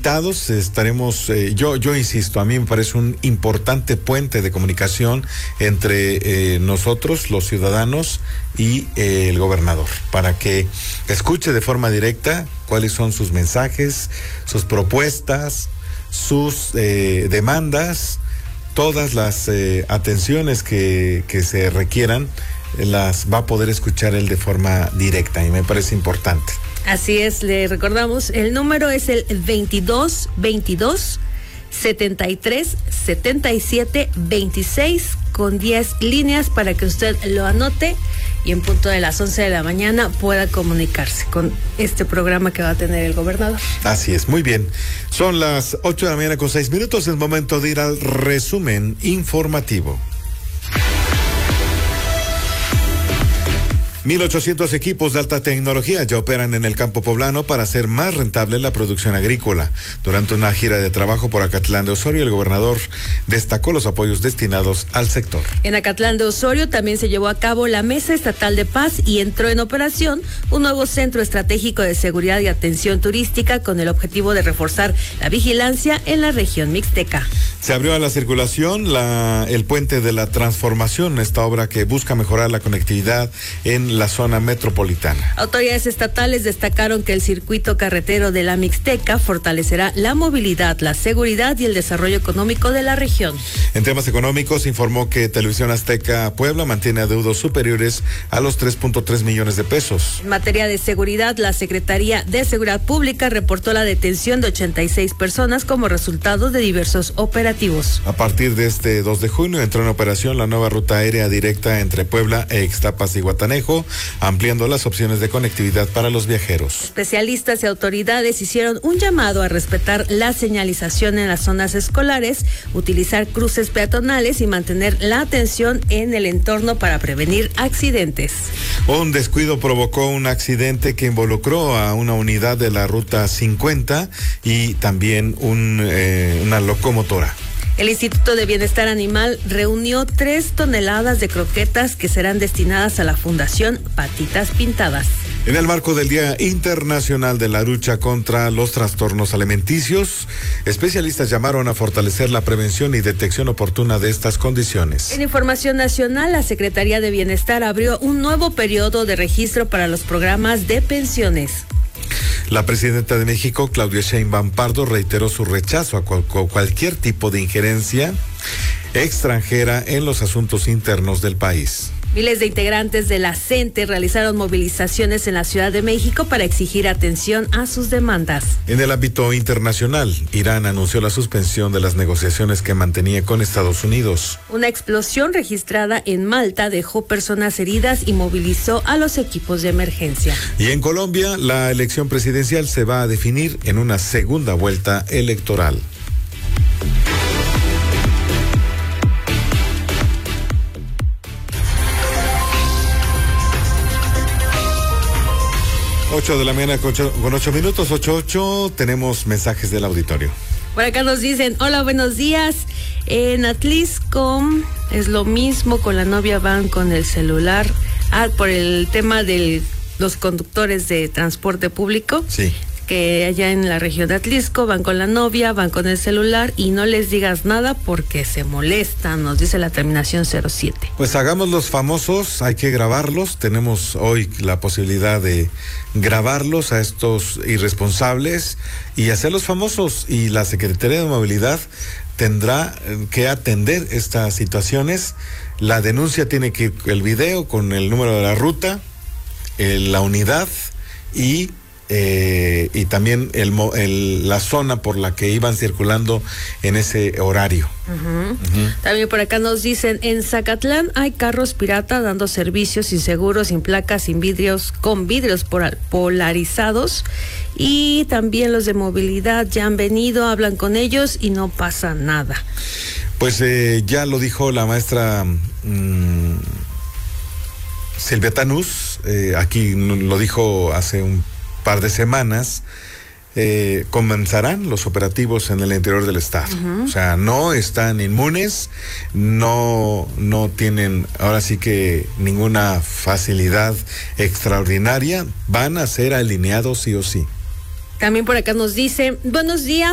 invitados. Estaremos, yo insisto, a mí me parece un importante puente de comunicación entre nosotros, los ciudadanos, y el gobernador, para que escuche de forma directa cuáles son sus mensajes, sus propuestas, sus demandas, todas las atenciones que se requieran, las va a poder escuchar él de forma directa, y me parece importante. Así es, le recordamos, el número es el 22-22-73-77-26, con 10 líneas para que usted lo anote y en punto de las 11 de la mañana pueda comunicarse con este programa que va a tener el gobernador. Así es, muy bien. Son las 8 de la mañana con 6 minutos, es momento de ir al resumen informativo. 1,800 equipos de alta tecnología ya operan en el campo poblano para hacer más rentable la producción agrícola. Durante una gira de trabajo por Acatlán de Osorio, el gobernador destacó los apoyos destinados al sector. En Acatlán de Osorio también se llevó a cabo la Mesa Estatal de Paz y entró en operación un nuevo centro estratégico de seguridad y atención turística con el objetivo de reforzar la vigilancia en la región mixteca. Se abrió a la circulación el puente de la transformación, esta obra que busca mejorar la conectividad en la zona metropolitana. Autoridades estatales destacaron que el circuito carretero de la Mixteca fortalecerá la movilidad, la seguridad y el desarrollo económico de la región. En temas económicos, informó que Televisión Azteca Puebla mantiene adeudos superiores a los 3.3 millones de pesos. En materia de seguridad, la Secretaría de Seguridad Pública reportó la detención de 86 personas como resultado de diversos operativos. A partir de este 2 de junio entró en operación la nueva ruta aérea directa entre Puebla e Ixtapas y Guatanejo, ampliando las opciones de conectividad para los viajeros. Especialistas y autoridades hicieron un llamado a respetar la señalización en las zonas escolares, utilizar cruces peatonales y mantener la atención en el entorno para prevenir accidentes. Un descuido provocó un accidente que involucró a una unidad de la ruta 50 y también una locomotora. El Instituto de Bienestar Animal reunió 3 toneladas de croquetas que serán destinadas a la Fundación Patitas Pintadas. En el marco del Día Internacional de la Lucha contra los Trastornos Alimenticios, especialistas llamaron a fortalecer la prevención y detección oportuna de estas condiciones. En información nacional, la Secretaría de Bienestar abrió un nuevo periodo de registro para los programas de pensiones. La presidenta de México, Claudia Sheinbaum Pardo, reiteró su rechazo a cualquier tipo de injerencia extranjera en los asuntos internos del país. Miles de integrantes de la CENTE realizaron movilizaciones en la Ciudad de México para exigir atención a sus demandas. En el ámbito internacional, Irán anunció la suspensión de las negociaciones que mantenía con Estados Unidos. Una explosión registrada en Malta dejó personas heridas y movilizó a los equipos de emergencia. Y en Colombia, la elección presidencial se va a definir en una segunda vuelta electoral. Ocho de la mañana con 8 minutos, 8:08, tenemos mensajes del auditorio. Por acá nos dicen, hola, buenos días. En Atlisco es lo mismo, con la novia van con el celular. Por el tema de los conductores de transporte público. Sí. Que allá en la región de Atlisco van con la novia, van con el celular y no les digas nada porque se molestan, nos dice la terminación 07. Pues hagamos los famosos, hay que grabarlos, tenemos hoy la posibilidad de grabarlos a estos irresponsables y hacerlos famosos, y la Secretaría de Movilidad tendrá que atender estas situaciones. La denuncia tiene que ir el video con el número de la ruta, la unidad y también la zona por la que iban circulando en ese horario. También por acá nos dicen, en Zacatlán hay carros pirata dando servicios sin seguros, sin placas, sin vidrios, con vidrios polarizados, y también los de movilidad ya han venido, hablan con ellos y no pasa nada. Pues ya lo dijo la maestra Silvia Tanús, aquí lo dijo hace un par de semanas. Comenzarán los operativos en el interior del estado. O sea, no están inmunes, no tienen ahora sí que ninguna facilidad extraordinaria, van a ser alineados sí o sí. También por acá nos dice, buenos días.